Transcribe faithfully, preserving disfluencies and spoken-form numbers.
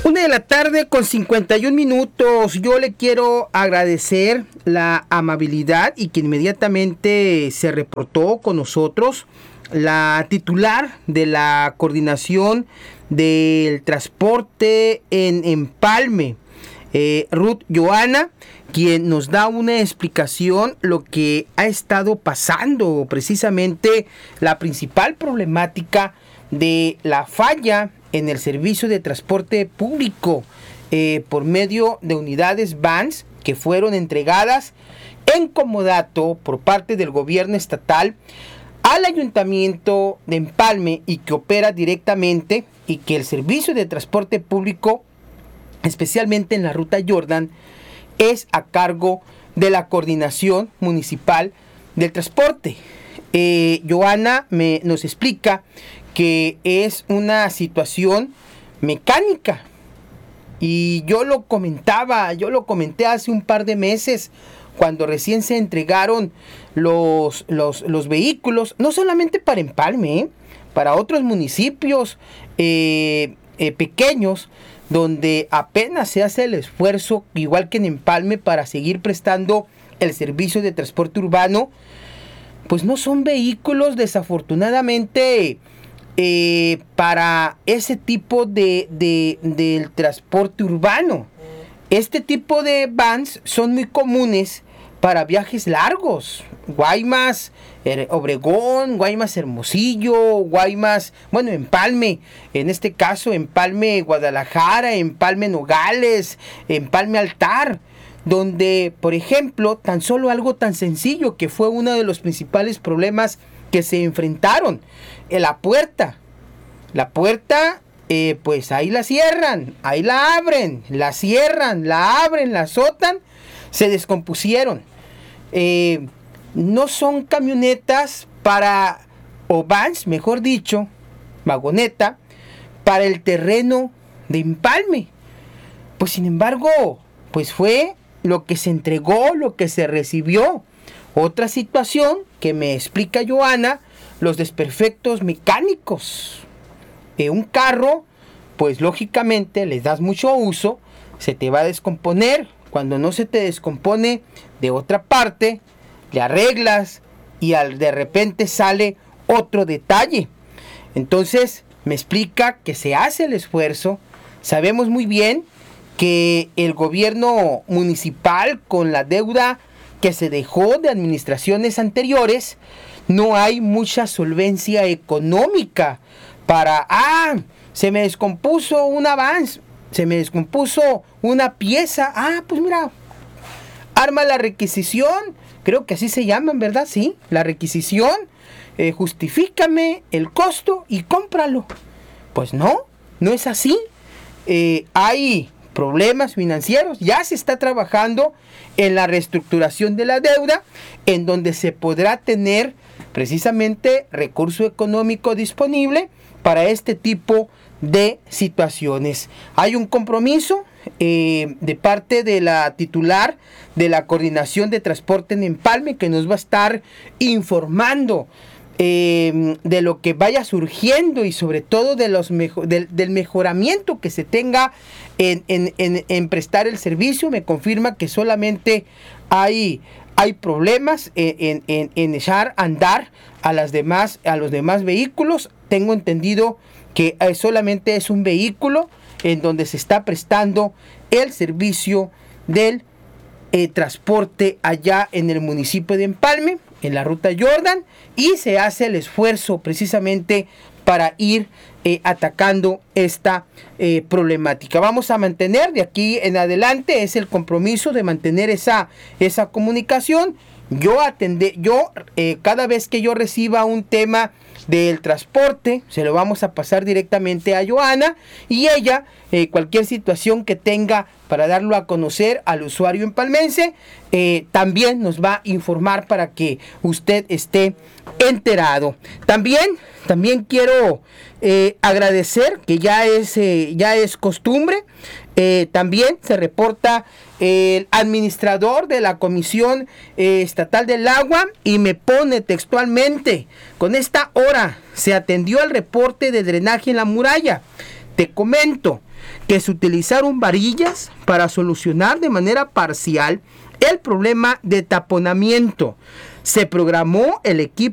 Una de la tarde con cincuenta y un minutos. Yo le quiero agradecer la amabilidad y que inmediatamente se reportó con nosotros la titular de la coordinación del transporte en Empalme, eh, Ruth Joana, quien nos da una explicación lo que ha estado pasando, precisamente la principal problemática de la falla en el servicio de transporte público eh, por medio de unidades vans que fueron entregadas en comodato por parte del gobierno estatal al ayuntamiento de Empalme y que opera directamente, y que el servicio de transporte público, especialmente en la ruta Jordan, es a cargo de la coordinación municipal del transporte. Eh, Joana me, nos explica que es una situación mecánica, y yo lo comentaba, yo lo comenté hace un par de meses cuando recién se entregaron los, los, los vehículos, no solamente para Empalme, ¿eh? para otros municipios eh, eh, pequeños, donde apenas se hace el esfuerzo, igual que en Empalme, para seguir prestando el servicio de transporte urbano. Pues no son vehículos, desafortunadamente, eh, para ese tipo de, de del transporte urbano. Este tipo de vans son muy comunes para viajes largos. Guaymas, Obregón, Guaymas Hermosillo, Guaymas, bueno, Empalme, en este caso Empalme Guadalajara, Empalme Nogales, Empalme Altar, donde, por ejemplo, tan solo algo tan sencillo que fue uno de los principales problemas que se enfrentaron, en la puerta. La puerta, eh, pues ahí la cierran, ahí la abren, la cierran, la abren, la azotan, se descompusieron. Eh, no son camionetas para, o vans, mejor dicho, vagoneta, para el terreno de Empalme. Pues sin embargo, pues fue lo que se entregó, lo que se recibió. Otra situación que me explica Joana, los desperfectos mecánicos. Eh, un carro, pues lógicamente les das mucho uso, se te va a descomponer. Cuando no se te descompone de otra parte, le arreglas y al de repente sale otro detalle. Entonces me explica que se hace el esfuerzo. Sabemos muy bien que el gobierno municipal, con la deuda que se dejó de administraciones anteriores, no hay mucha solvencia económica para, ah, se me descompuso un avance, se me descompuso una pieza, ah, pues mira, arma la requisición, creo que así se llaman, ¿verdad? Sí, la requisición, eh, justifícame el costo y cómpralo. Pues no, no es así. Eh, hay problemas financieros, ya se está trabajando en la reestructuración de la deuda, en donde se podrá tener precisamente recurso económico disponible para este tipo de situaciones. Hay un compromiso eh, de parte de la titular de la coordinación de transporte en Empalme, que nos va a estar informando eh, de lo que vaya surgiendo y sobre todo de los mejo- del, del mejoramiento que se tenga en, en, en, en prestar el servicio. Me confirma que solamente hay hay problemas en, en, en echar a andar a las demás a los demás vehículos. Tengo entendido que solamente es un vehículo en donde se está prestando el servicio del eh, transporte allá en el municipio de Empalme, en la ruta Jordan, y se hace el esfuerzo precisamente para ir eh, atacando esta eh, problemática. Vamos a mantener de aquí en adelante, es el compromiso de mantener esa, esa comunicación. Yo atender, yo eh, cada vez que yo reciba un tema del transporte, se lo vamos a pasar directamente a Joana, y ella, eh, cualquier situación que tenga para darlo a conocer al usuario empalmense, eh, también nos va a informar para que usted esté enterado. También, también quiero eh, agradecer, que ya es, eh, ya es costumbre, eh, también se reporta el administrador de la Comisión eh, Estatal del Agua, y me pone textualmente: con esta hora se atendió el reporte de drenaje en la muralla. Te comento que se utilizaron varillas para solucionar de manera parcial el problema de taponamiento. Se programó el equipo